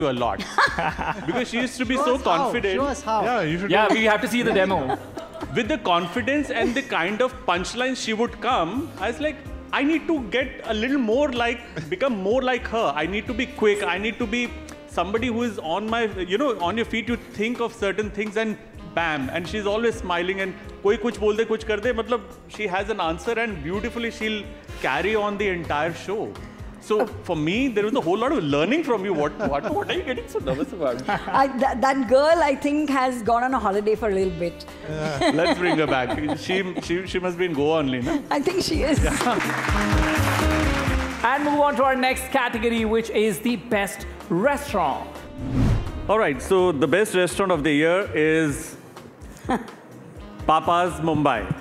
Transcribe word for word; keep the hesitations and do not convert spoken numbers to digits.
a lot. Because she used to be Show so us how. confident. Show us how. Yeah, you should. Yeah, we have to see the demo. With the confidence and the kind of punchlines she would come, I was like, I need to get a little more like, become more like her. I need to be quick. I need to be somebody who is on my, you know, on your feet. You think of certain things and bam. And she's always smiling and koi kuch bol de, kuch kar de. Matlab, she has an answer and beautifully she'll carry on the entire show. So for me, there was a whole lot of learning from you. What, what, what are you getting so nervous about? I, th that girl, I think, has gone on a holiday for a little bit. Yeah. Let's bring her back. She, she, she must be in Goa only, no? I think she is. And move on to our next category, which is the best restaurant. All right, so the best restaurant of the year is Papa's Mumbai.